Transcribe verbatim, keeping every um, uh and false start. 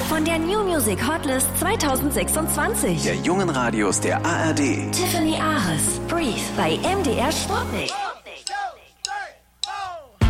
Von der New Music Hotlist zwanzig sechsundzwanzig. Der jungen Radios der A R D. Tiffany Ares, Breathe bei M D R Sportmix.